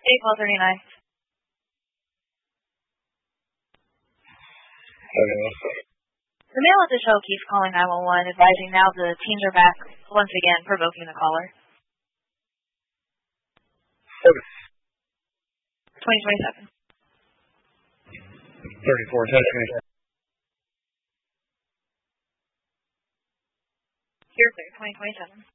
8-12-39. The male at the show keeps calling 911, advising now the teams are back once again, provoking the caller. 2027. 34, touch me. Here, sir, 2027.